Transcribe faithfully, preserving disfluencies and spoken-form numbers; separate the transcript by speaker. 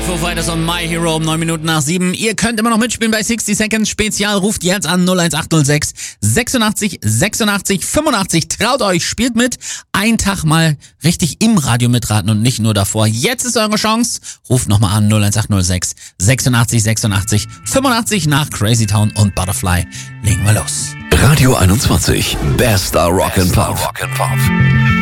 Speaker 1: Foo Fighters und My Hero um neun Minuten nach sieben. Ihr könnt immer noch mitspielen bei sixty Seconds Spezial. Ruft jetzt an null eins acht null sechs sechsundachtzig sechsundachtzig fünfundachtzig. Traut euch, spielt mit. Einen Tag mal richtig im Radio mitraten und nicht nur davor. Jetzt ist eure Chance. Ruft nochmal an null eins acht null sechs sechsundachtzig sechsundachtzig fünfundachtzig. Nach Crazy Town und Butterfly legen wir los.
Speaker 2: Radio einundzwanzig. Bester Rock'n'Pop.